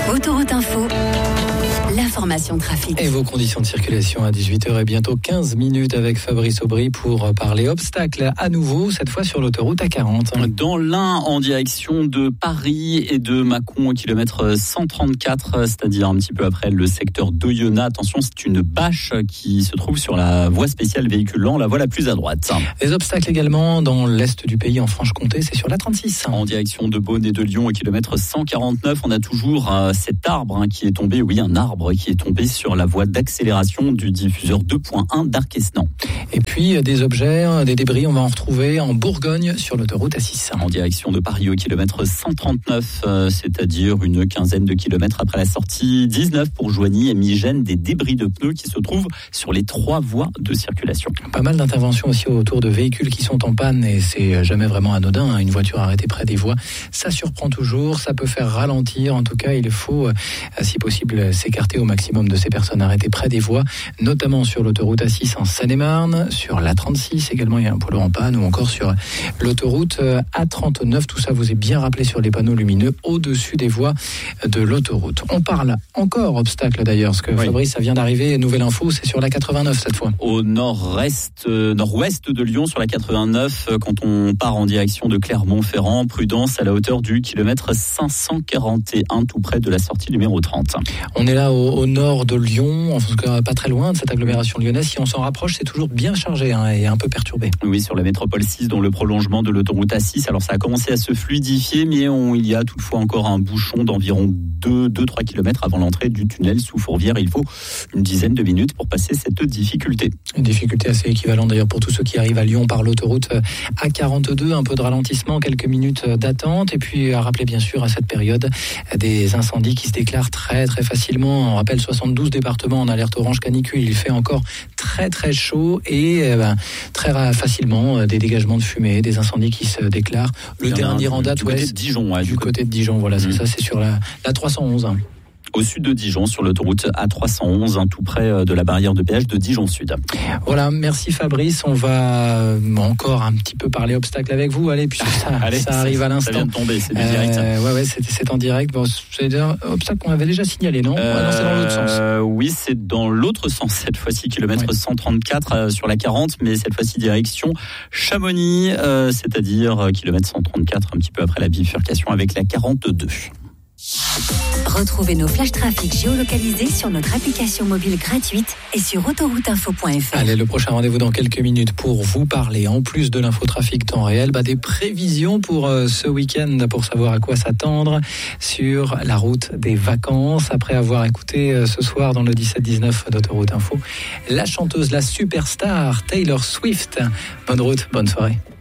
Autoroute Info, l'information trafic. Et vos conditions de circulation à 18h et bientôt 15 minutes avec Fabrice Aubry pour parler obstacles à nouveau, cette fois sur l'autoroute A40. Dans l'Ain, en direction de Paris et de Mâcon au kilomètre 134, c'est-à-dire un petit peu après le secteur d'Oyonnax. Attention, c'est une bâche qui se trouve sur la voie spéciale véhicule lent, la voie la plus à droite. Des obstacles également dans l'est du pays, en Franche-Comté, c'est sur la 36. En direction de Beaune et de Lyon au kilomètre 149, on a toujours cet arbre qui est tombé, un arbre qui est tombé sur la voie d'accélération du diffuseur 2.1 d'Arquesnan. Et puis des objets, des débris, on va en retrouver en Bourgogne sur l'autoroute A6. En direction de Paris au kilomètre 139, c'est-à-dire une quinzaine de kilomètres après la sortie 19 pour Joigny et Migène, des débris de pneus qui se trouvent sur les 3 voies de circulation. Pas mal d'interventions aussi autour de véhicules qui sont en panne et c'est jamais vraiment anodin. Une voiture arrêtée près des voies, ça surprend toujours, ça peut faire ralentir. En tout cas, il faut, si possible, s'écarter au maximum de ces personnes arrêtées près des voies, notamment sur l'autoroute A6 en Seine-et-Marne, sur l'A36 également, il y a un pôle en panne, ou encore sur l'autoroute A39. Tout ça vous est bien rappelé sur les panneaux lumineux au-dessus des voies de l'autoroute. On parle encore obstacle d'ailleurs, parce que Fabrice, ça vient d'arriver, nouvelle info, c'est sur la 89 cette fois. Au nord-ouest de Lyon, sur la 89, quand on part en direction de Clermont-Ferrand, prudence à la hauteur du kilomètre 541, tout près de la sortie numéro 30. On est là au nord de Lyon, en tout cas pas très loin de cette agglomération lyonnaise. Si on s'en rapproche, c'est toujours bien chargé et un peu perturbé. Oui, sur la métropole 6, dont le prolongement de l'autoroute A6. Alors ça a commencé à se fluidifier, mais il y a toutefois encore un bouchon d'environ 2-3 km avant l'entrée du tunnel sous Fourvière. Il faut une dizaine de minutes pour passer cette difficulté. Une difficulté assez équivalente d'ailleurs pour tous ceux qui arrivent à Lyon par l'autoroute A42. Un peu de ralentissement, quelques minutes d'attente. Et puis à rappeler bien sûr à cette période des incendies qui se déclarent très très facilement. On rappelle 72 départements en alerte orange canicule. Il fait encore très très chaud et très facilement des dégagements de fumée, des incendies qui se déclarent. Le dernier en date, du côté de Dijon. Du côté de Dijon, voilà, c'est ça, c'est sur la 311. Au sud de Dijon, sur l'autoroute A311, tout près de la barrière de péage de Dijon Sud. Voilà, merci Fabrice. On va encore un petit peu parler obstacle avec vous. Allez, puisque ça arrive à l'instant. Ça vient de tomber, c'est du direct. C'est en direct. Bon, c'est un obstacle qu'on avait déjà signalé, non? Non, c'est dans l'autre sens. Oui, c'est dans l'autre sens cette fois-ci, kilomètre 134 sur la 40, mais cette fois-ci direction Chamonix, c'est-à-dire kilomètre 134, un petit peu après la bifurcation avec la 42. Retrouvez nos flash trafic géolocalisés sur notre application mobile gratuite et sur autorouteinfo.fr. Allez, le prochain rendez-vous dans quelques minutes pour vous parler, en plus de l'infotrafic temps réel, des prévisions pour ce week-end, pour savoir à quoi s'attendre sur la route des vacances. Après avoir écouté ce soir dans le 17-19 d'Autoroute Info, la chanteuse, la superstar Taylor Swift. Bonne route, bonne soirée.